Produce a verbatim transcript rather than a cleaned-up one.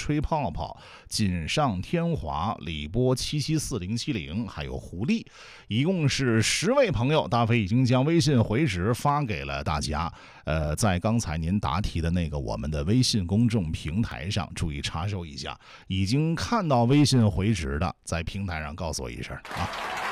吹泡泡、锦上添华、李波七七四零七零，还有狐狸，一共是十位朋友。大飞已经将微信回执发给了大家，呃，在刚才您答题的那个我们的微信公众平台上，注意查收一下。已经看到微信回执的，在平台上告诉我一声啊。